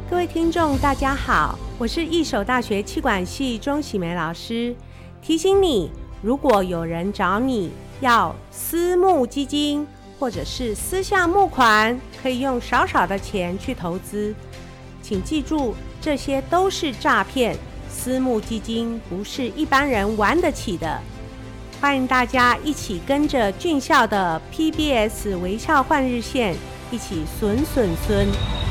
各位听众大家好，我是义守大学企管系钟喜梅老师。提醒你，如果有人找你要私募基金或者是私项募款，可以用少少的钱去投资，请记住，这些都是诈骗，私募基金不是一般人玩得起的。欢迎大家一起跟着俊孝的 PBS 微笑换日线一起损。